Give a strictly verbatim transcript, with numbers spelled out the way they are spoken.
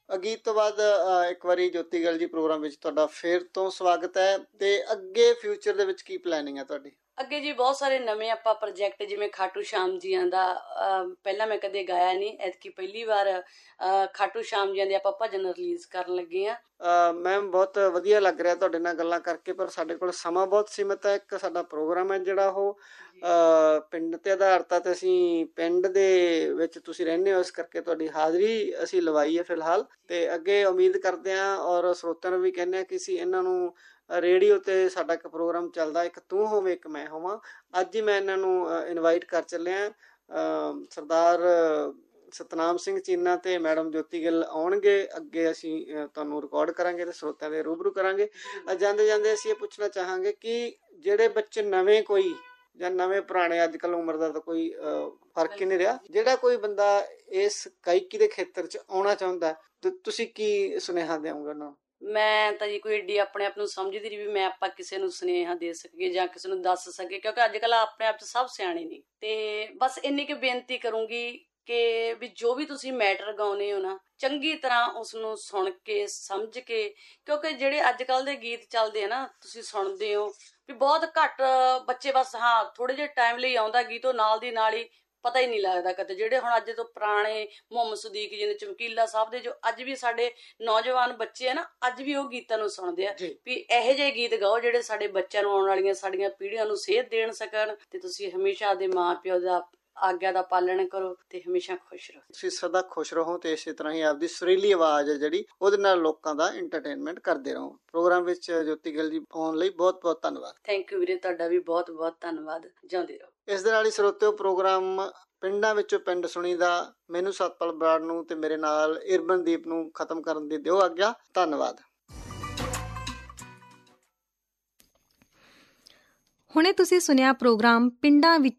ਗੀਤ ਤੋਂ ਬਾਅਦ ਇੱਕ ਵਾਰੀ ਜੋਤੀ ਗਿੱਲ ਜੀ ਪ੍ਰੋਗਰਾਮ ਵਿੱਚ ਤੁਹਾਡਾ ਫਿਰ ਤੋਂ ਸਵਾਗਤ ਹੈ। ਤੇ ਅੱਗੇ ਫਿਊਚਰ ਦੇ ਵਿੱਚ ਕੀ ਪਲੈਨਿੰਗ ਹੈ ਤੁਹਾਡੀ? ਅੱਗੇ ਜੀ ਬਹੁਤ ਸਾਰੇ ਨਵੇਂ ਆਪਾਂ ਪ੍ਰੋਜੈਕਟ, ਜਿਵੇਂ ਖਾਟੂ ਸ਼ਾਮ ਜੀਆਂ ਦਾ ਪਹਿਲਾਂ ਮੈਂ ਕਦੇ ਗਾਇਆ ਨਹੀਂ, ਐਤਕੀ ਪਹਿਲੀ ਵਾਰ ਖਾਟੂ ਸ਼ਾਮ ਜੀਆਂ ਦੇ ਆਪਾਂ ਭਜਨ ਰਿਲੀਜ਼ ਕਰਨ ਲੱਗੇ ਹਾਂ। ਮੈਮ ਬਹੁਤ ਵਧੀਆ ਲੱਗ ਰਿਹਾ ਤੁਹਾਡੇ ਨਾਲ ਗੱਲਾਂ ਕਰਕੇ, ਪਰ ਸਾਡੇ ਕੋਲ ਸਮਾਂ ਬਹੁਤ ਸੀਮਿਤ ਹੈ। ਇੱਕ ਸਾਡਾ ਪ੍ਰੋਗਰਾਮ ਹੈ ਜਿਹੜਾ ਉਹ ਪਿੰਡ ਤੇ ਆਧਾਰਿਤ ਹੈ, ਤੇ ਅਸੀਂ ਪਿੰਡ ਦੇ ਵਿੱਚ ਤੁਸੀਂ ਰਹਿੰਦੇ ਹੋ, ਇਸ ਕਰਕੇ ਤੁਹਾਡੀ ਹਾਜ਼ਰੀ ਅਸੀਂ ਲਵਾਈ ਹੈ ਫਿਲਹਾਲ। ਤੇ ਅੱਗੇ ਉਮੀਦ ਕਰਦੇ ਹਾਂ ਔਰ ਸਰੋਤਿਆਂ ਨੂੰ ਵੀ ਕਹਿੰਦੇ ਹਾਂ ਕਿ ਅਸੀਂ ਇਹਨਾਂ ਨੂੰ ਰੇਡੀਓ ਤੇ ਸਾਡਾ ਇੱਕ ਪ੍ਰੋਗਰਾਮ ਚੱਲਦਾ, ਇੱਕ ਤੂੰ ਹੋਵੇਂ ਇੱਕ ਮੈਂ ਹੋਵਾਂ, ਅੱਜ ਹੀ ਮੈਂ ਇਹਨਾਂ ਨੂੰ ਇਨਵਾਈਟ ਕਰ ਚੱਲਿਆ। ਸਰਦਾਰ ਸਤਨਾਮ ਸਿੰਘ ਚੀਨਾ ਤੇ ਮੈਡਮ ਜੋਤੀ ਗਿੱਲ ਆਉਣਗੇ, ਅੱਗੇ ਅਸੀਂ ਤੁਹਾਨੂੰ ਰਿਕਾਰਡ ਕਰਾਂਗੇ ਤੇ ਸਰੋਤਿਆਂ ਦੇ ਰੂਬਰੂ ਕਰਾਂਗੇ। ਜਾਂਦੇ ਜਾਂਦੇ ਅਸੀਂ ਇਹ ਪੁੱਛਣਾ ਚਾਹਾਂਗੇ ਕਿ ਜਿਹੜੇ ਬੱਚੇ ਨਵੇਂ ਕੋਈ ਜਾਂ ਨਵੇਂ ਪੁਰਾਣੇ, ਅੱਜ ਕੱਲ੍ਹ ਉਮਰ ਦਾ ਤਾਂ ਕੋਈ ਫਰਕ ਹੀ ਨਹੀਂ ਰਿਹਾ, ਜਿਹੜਾ ਕੋਈ ਬੰਦਾ ਇਸ ਗਾਇਕੀ ਦੇ ਖੇਤਰ 'ਚ ਆਉਣਾ ਚਾਹੁੰਦਾ ਤੇ ਤੁਸੀਂ ਕੀ ਸੁਨੇਹਾ ਦਿਓਗੇ ਉਹਨਾਂ ਨੂੰ? ਮੈਂ ਤਾਂ ਜੀ ਕੋਈ ਏਡੀ ਆਪਣੇ ਆਪ ਨੂੰ ਸਮਝਦੀ ਨਹੀਂ ਵੀ ਮੈਂ ਆਪਾਂ ਕਿਸੇ ਨੂੰ ਸੁਨੇਹਾ ਦੇ ਸਕੀਏ ਜਾਂ ਕਿਸੇ ਨੂੰ ਦੱਸ ਸਕੇ, ਕਿਉਂਕਿ ਅੱਜ ਕੱਲ੍ਹ ਆਪਣੇ ਆਪ 'ਚ ਸਭ ਸਿਆਣੇ ਨਹੀਂ। ਤੇ ਬਸ ਇੰਨੀ ਕੁ ਬੇਨਤੀ ਕਰੂੰਗੀ ਕਿ ਵੀ ਜੋ ਵੀ ਤੁਸੀਂ ਮੈਟਰ ਗਾਉਂਦੇ ਹੋ ਨਾ, ਚੰਗੀ ਤਰ੍ਹਾਂ ਉਸਨੂੰ ਸੁਣ ਕੇ ਸਮਝ ਕੇ, ਕਿਉਂਕਿ ਜਿਹੜੇ ਅੱਜ ਕੱਲ੍ਹ ਦੇ ਗੀਤ ਚੱਲਦੇ ਆ ਨਾ, ਤੁਸੀਂ ਸੁਣਦੇ ਹੋ ਵੀ ਬਹੁਤ ਘੱਟ ਬੱਚੇ, ਬਸ ਹਾਂ ਥੋੜ੍ਹੇ ਜਿਹੇ ਟਾਈਮ ਲਈ ਆਉਂਦਾ ਗੀਤ, ਉਹ ਨਾਲ ਦੀ ਨਾਲ ਹੀ ਪਤਾ ਹੀ ਨਹੀਂ ਲੱਗਦਾ ਕਦੇ। ਜਿਹੜੇ ਹੁਣ ਅੱਜ ਤੋਂ ਪੁਰਾਣੇ ਮੁਹੰਮਦ ਸਦੀਕ ਜੀ ਨੇ, ਚਮਕੀਲਾ ਸਾਹਿਬ ਦੇ, ਜੋ ਅੱਜ ਵੀ ਸਾਡੇ ਨੌਜਵਾਨ ਬੱਚੇ ਆ ਨਾ, ਅੱਜ ਵੀ ਉਹ ਗੀਤਾਂ ਨੂੰ ਸੁਣਦੇ ਆ ਵੀ ਇਹੋ ਜਿਹੇ ਗੀਤ ਗਾਓ ਜਿਹੜੇ ਸਾਡੇ ਬੱਚਿਆਂ ਨੂੰ, ਆਉਣ ਵਾਲੀਆਂ ਸਾਡੀਆਂ ਪੀੜ੍ਹੀਆਂ ਨੂੰ ਸੇਧ ਦੇਣ ਸਕਣ। ਤੇ ਤੁਸੀਂ ਹਮੇਸ਼ਾ ਆਪਦੇ ਮਾਂ ਪਿਓ ਦਾ ਆਗਿਆ ਦਾ ਪਾਲਣ ਕਰੋ ਤੇ ਹਮੇਸ਼ਾ ਖੁਸ਼ ਰਹੋ। ਤੁਸੀਂ ਸਦਾ ਖੁਸ਼ ਰਹੋ ਤੇ ਇਸੇ ਤਰ੍ਹਾਂ ਹੀ ਆਪਦੀ ਸੁਰੀਲੀ ਆਵਾਜ਼ ਹੈ ਜਿਹੜੀ, ਉਹਦੇ ਨਾਲ ਲੋਕਾਂ ਦਾ ਇੰਟਰਟੇਨਮੈਂਟ ਕਰਦੇ ਰਹੋ। ਪ੍ਰੋਗਰਾਮ ਵਿੱਚ ਜੋਤੀ ਗਿੱਲ ਜੀ ਆਉਣ ਲਈ ਬਹੁਤ ਬਹੁਤ ਧੰਨਵਾਦ। ਥੈਂਕ ਯੂ ਵੀਰੇ, ਤੁਹਾਡਾ ਵੀ ਬਹੁਤ ਬਹੁਤ ਧੰਨਵਾਦ। ਜਿਉਂਦੇ ਰਹੋ। ਇਸ ਦੇ ਨਾਲ ਹੀ ਸਰੋਤਿਓ, ਪ੍ਰੋਗਰਾਮ ਪਿੰਡਾਂ ਵਿੱਚੋਂ ਪਿੰਡ ਸੁਣੀ ਦਾ ਮੈਨੂੰ ਸਤਪਾਲ ਬਰਾੜ ਨੂੰ ਤੇ ਮੇਰੇ ਨਾਲ ਇਰਬਨਦੀਪ ਨੂੰ ਖਤਮ ਕਰਨ ਦੀ ਦਿਓ ਆਗਿਆ। ਧੰਨਵਾਦ। ਹੁਣੇ ਤੁਸੀਂ ਸੁਣਿਆ ਪ੍ਰੋਗਰਾਮ ਪਿੰਡਾਂ ਵਿੱਚ